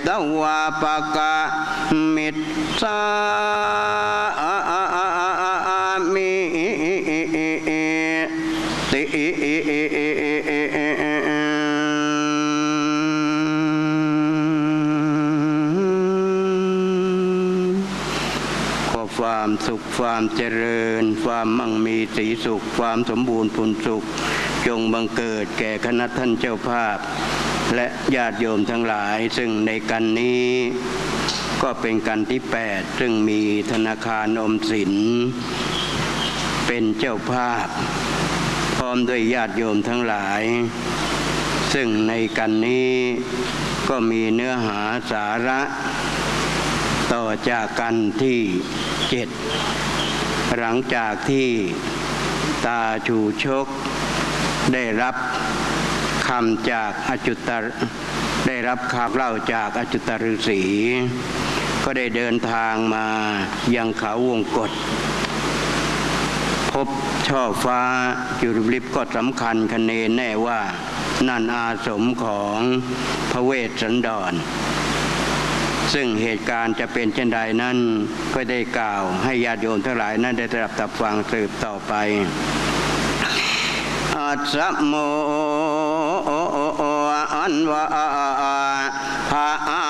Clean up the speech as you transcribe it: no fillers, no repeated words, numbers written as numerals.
ตวาปกะมิตสามิติความสุขความเจริญความมั่งมีสีสุขความสมบูรณ์ผลสุขจงบังเกิดแก่คณะท่านเจ้าภาพและญาติโยมทั้งหลายซึ่งในกันนี้ก็เป็นกันที่8ซึ่งมีธนาคารออมสินเป็นเจ้าภาพพร้อมด้วยญาติโยมทั้งหลายซึ่งในกันนี้ก็มีเนื้อหาสาระต่อจากกันที่7หลังจากที่ตาชูชกได้รับคำจากได้รับคำเล่าจากอจุตฤาษีก็ได้เดินทางมายังเขาวงกฏพบช่อฟ้าจุลลิบก็สำคัญคะเนแน่ว่านั่นอาสมของพระเวสสันดรซึ่งเหตุการณ์จะเป็นเช่นใดนั้นก็ได้กล่าวให้ญาติโยมทั้งหลายนั้นได้รับฟังสืบต่อไปอัสสะโมอันวะภะ